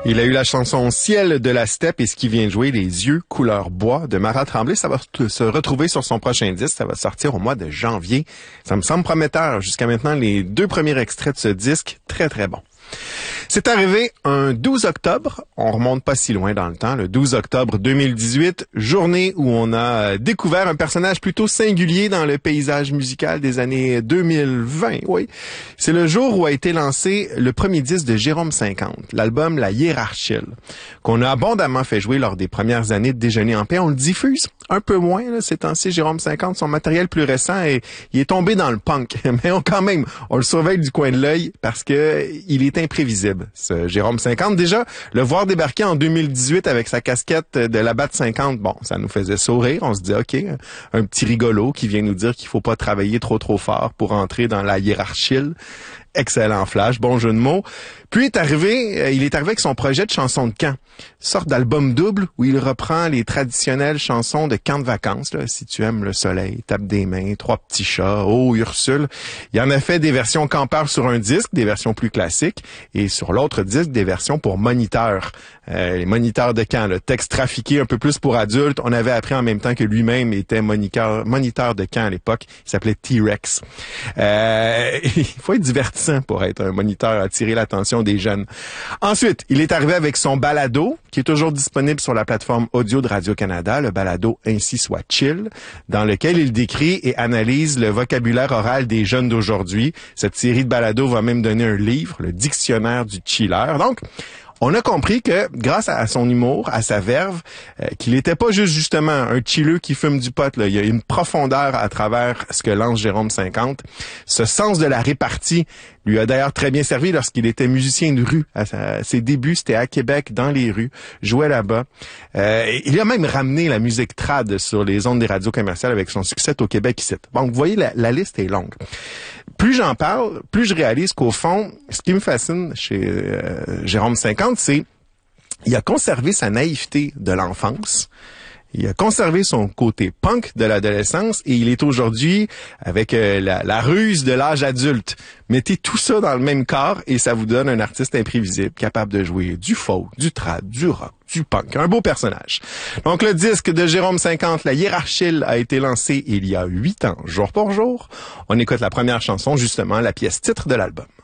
Il a eu la chanson Ciel de la steppe et ce qui vient de jouer, Les yeux couleur bois de Marat Tremblay. Ça va se retrouver sur son prochain disque. Ça va sortir au mois de janvier. Ça me semble prometteur. Jusqu'à maintenant, les 2 premiers extraits de ce disque, très très bon. C'est arrivé un 12 octobre, on remonte pas si loin dans le temps, le 12 octobre 2018, journée où on a découvert un personnage plutôt singulier dans le paysage musical des années 2020, oui. C'est le jour où a été lancé le premier disque de Jérôme 50, l'album La Hiérarchie, qu'on a abondamment fait jouer lors des premières années de Déjeuner en paix. On le diffuse un peu moins, là, ces temps-ci, Jérôme 50, son matériel plus récent, et il est tombé dans le punk. Mais on le surveille du coin de l'œil parce que il est imprévisible, ce Jérôme 50. Déjà, le voir débarquer en 2018 avec sa casquette de la Batte 50, bon, ça nous faisait sourire. On se dit, OK, un petit rigolo qui vient nous dire qu'il faut pas travailler trop fort pour entrer dans la hiérarchie. Excellent flash, bon jeu de mots. Puis il est arrivé avec son projet de chansons de camp, sorte d'album double où il reprend les traditionnelles chansons de camp de vacances, là, Si tu aimes le soleil, Tape des mains, Trois petits chats, Oh Ursule. Il en a fait des versions campeurs sur un disque, des versions plus classiques, et sur l'autre disque, des versions pour moniteurs. Les moniteurs de camp, le texte trafiqué un peu plus pour adultes. On avait appris en même temps que lui-même était moniteur de camp à l'époque. Il s'appelait T-Rex. Il faut être divertissant pour être un moniteur, attirer l'attention des jeunes. Ensuite, il est arrivé avec son balado, qui est toujours disponible sur la plateforme audio de Radio-Canada, le balado Ainsi soit chill, dans lequel il décrit et analyse le vocabulaire oral des jeunes d'aujourd'hui. Cette série de balados va même donner un livre, le Dictionnaire du chiller. Donc, on a compris que, grâce à son humour, à sa verve, qu'il n'était pas justement un chilleux qui fume du pot. Là. Il y a une profondeur à travers ce que lance Jérôme 50. Ce sens de la répartie lui a d'ailleurs très bien servi lorsqu'il était musicien de rue. À ses débuts, c'était à Québec, dans les rues, jouait là-bas. Il a même ramené la musique trad sur les ondes des radios commerciales avec son succès au Québec ici. Donc, vous voyez, la liste est longue. Plus j'en parle, plus je réalise qu'au fond, ce qui me fascine chez Jérôme 50, c'est il a conservé sa naïveté de l'enfance. Il a conservé son côté punk de l'adolescence et il est aujourd'hui avec la ruse de l'âge adulte. Mettez tout ça dans le même corps et ça vous donne un artiste imprévisible, capable de jouer du folk, du trad, du rock, du punk. Un beau personnage. Donc le disque de Jérôme 50, La Hiérarchie, a été lancé il y a 8 ans, jour pour jour. On écoute la première chanson, justement, la pièce titre de l'album.